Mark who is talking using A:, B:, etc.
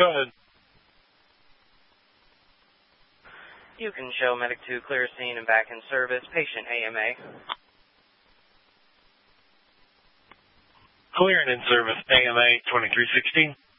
A: Go ahead.
B: You can show Medic 2 clear scene and back in service. Patient AMA.
A: Clear and in service, AMA 2316.